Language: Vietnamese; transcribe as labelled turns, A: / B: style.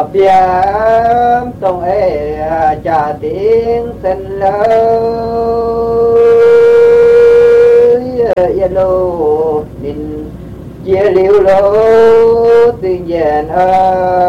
A: bia tông ấy trả tiếng sinh lời yên lô nín chia liu lô tình dền